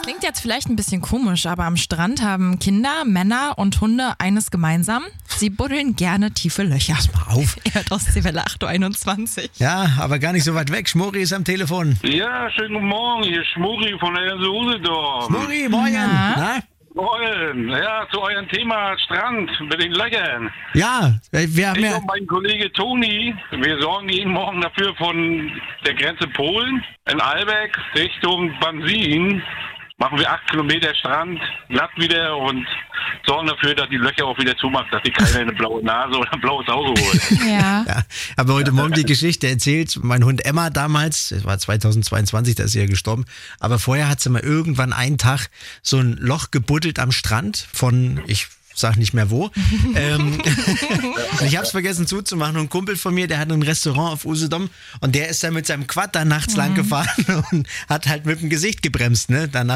Klingt jetzt vielleicht ein bisschen komisch, aber am Strand haben Kinder, Männer und Hunde eines gemeinsam. Sie buddeln gerne tiefe Löcher. Pass mal auf. Ihr hört Ostseewelle 8.21 Uhr. Ja, aber gar nicht so weit weg. Schmori ist am Telefon. Ja, schönen guten Morgen, hier ist Schmuri von der Insel Usedorf. Schmori, moin. Na? Moin, ja, zu eurem Thema Strand mit den Löchern. Ja, wir haben Ich ja... und mein Kollege Toni, wir sorgen jeden Morgen dafür von der Grenze Polen in Albeck Richtung Bansin. Machen wir 8 Kilometer Strand, glatt wieder und sorgen dafür, dass die Löcher auch wieder zumacht, dass die keiner eine blaue Nase oder ein blaues Auge holt. Ja. Ja, habe heute Morgen die Geschichte erzählt. Mein Hund Emma damals, das war 2022, da ist sie ja gestorben, aber vorher hat sie mal irgendwann einen Tag so ein Loch gebuddelt am Strand von, ich sag nicht mehr wo. Ich habe es vergessen zuzumachen und ein Kumpel von mir, der hat ein Restaurant auf Usedom und der ist da mit seinem Quad da nachts lang gefahren und hat halt mit dem Gesicht gebremst, ne? Danach